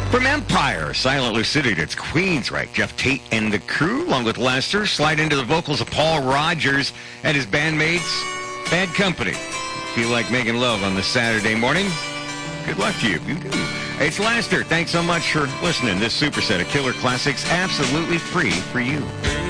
From Empire, Silent Lucidity, it's Queensryche, Jeff Tate and the crew, along with Lester, slide into the vocals of Paul Rogers and his bandmates, Bad Company. Feel like making love on this Saturday morning? Good luck to you if you do. It's Lester. Thanks so much for listening. This superset of killer classics absolutely free for you.